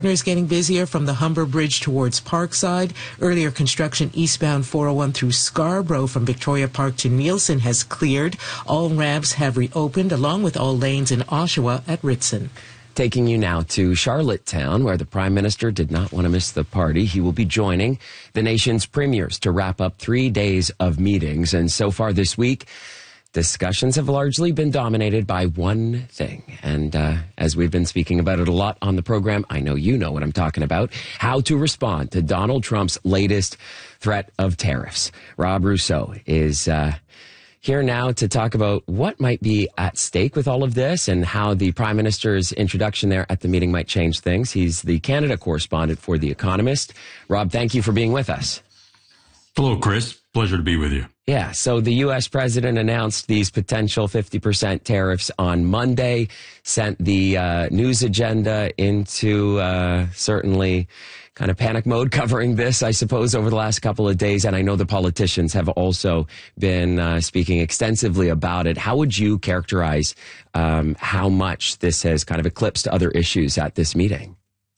Is getting busier from the Humber Bridge towards Parkside. Earlier construction eastbound 401 through Scarborough from Victoria Park to Nielsen has cleared. All ramps have reopened, along with all lanes in Oshawa at Ritson. Taking you now to Charlottetown, where the Prime Minister did not want to miss the party. He will be joining the nation's premiers to wrap up 3 days of meetings. And so far this week, discussions have largely been dominated by one thing. And as we've been speaking about it a lot on the program, I know you know what I'm talking about, how to respond to Donald Trump's latest threat of tariffs. Rob Rousseau is here now to talk about what might be at stake with all of this and how the Prime Minister's introduction there at the meeting might change things. He's the Canada correspondent for The Economist. Rob, thank you for being with us. Hello, Chris. Pleasure to be with you. Yeah, so the U.S. president announced these potential 50% tariffs on Monday, sent the news agenda into certainly kind of panic mode covering this, I suppose, over the last couple of days. And I know the politicians have also been speaking extensively about it. How would you characterize how much this has kind of eclipsed other issues at this meeting?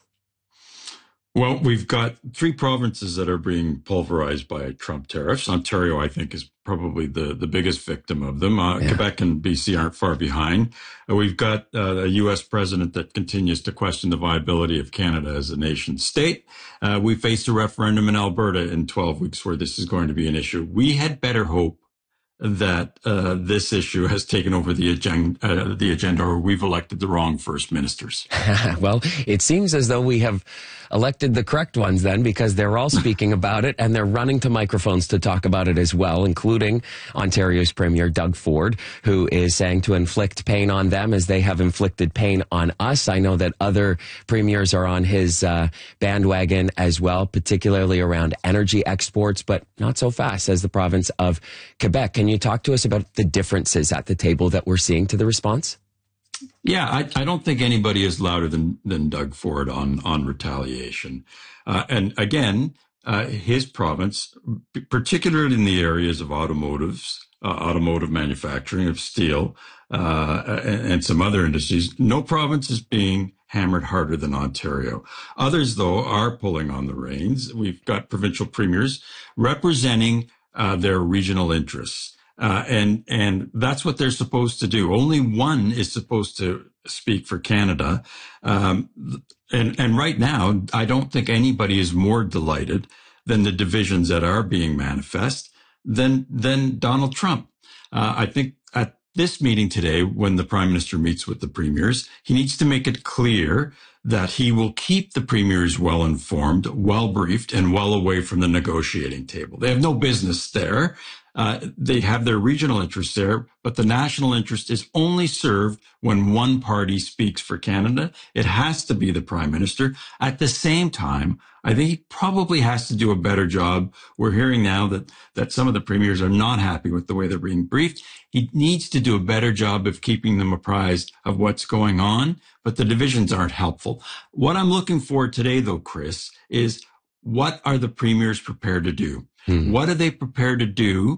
Well, we've got 3 provinces that are being pulverized by Trump tariffs. Ontario, I think, is probably the biggest victim of them. Quebec and BC aren't far behind. We've got a U.S. president that continues to question the viability of Canada as a nation state. We faced a referendum in Alberta in 12 weeks where this is going to be an issue. We had better hope that this issue has taken over the agenda, or we've elected the wrong first ministers. Well, it seems as though we have elected the correct ones then, because they're all speaking about it and they're running to microphones to talk about it as well, including Ontario's Premier Doug Ford, who is saying to inflict pain on them as they have inflicted pain on us. I know that other premiers are on his bandwagon as well, particularly around energy exports, but not so fast as the province of Quebec. Can you talk to us about the differences at the table that we're seeing to the response? Yeah, I don't think anybody is louder than Doug Ford on retaliation. And again, his province, particularly in the areas of automotive manufacturing, of steel, and some other industries, no province is being hammered harder than Ontario. Others, though, are pulling on the reins. We've got provincial premiers representing their regional interess. And that's what they're supposed to do. Only one is supposed to speak for Canada. And right now, I don't think anybody is more delighted than the divisions that are being manifest than Donald Trump. I think at this meeting today, when the Prime Minister meets with the premiers, he needs to make it clear that he will keep the premiers well informed, well briefed, and well away from the negotiating table. They have no business there. They have their regional interests there, but the national interest is only served when one party speaks for Canada. It has to be the Prime Minister. At the same time, I think he probably has to do a better job. We're hearing now that some of the premiers are not happy with the way they're being briefed. He needs to do a better job of keeping them apprised of what's going on, but the divisions aren't helpful. What I'm looking for today, though, Chris, is what are the premiers prepared to do? What are they prepared to do?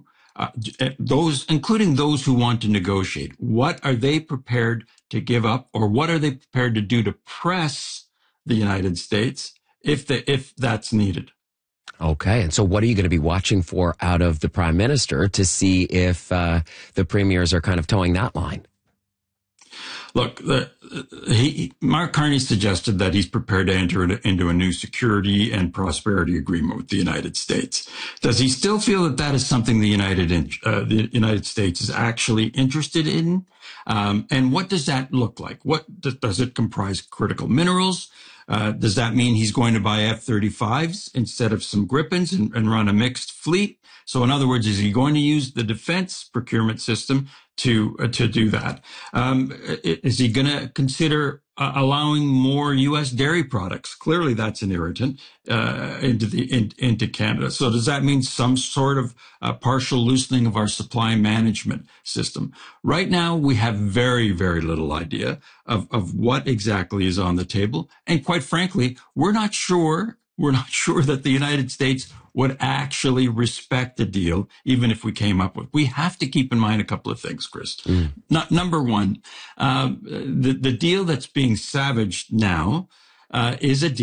Those, including those who want to negotiate, what are they prepared to give up, or what are they prepared to do to press the United States if that's needed? Okay. And so what are you going to be watching for out of the Prime Minister to see if the premiers are kind of towing that line? Look, Mark Carney suggested that he's prepared to enter into a new security and prosperity agreement with the United States. Does he still feel that is something the United States is actually interested in? And what does that look like? What does it comprise? Critical minerals? Does that mean he's going to buy F-35s instead of some Gripens and run a mixed fleet? So in other words, is he going to use the defense procurement system to do that? Is he going to consider allowing more U.S. dairy products? Clearly, that's an irritant into Canada. So does that mean some sort of partial loosening of our supply management system? Right now, we have very, very little idea of what exactly is on the table, and quite frankly, we're not sure that the United States would actually respect the deal, even if we came up with. We have to keep in mind a couple of things, Chris. Number one, the deal that's being savaged now is a deal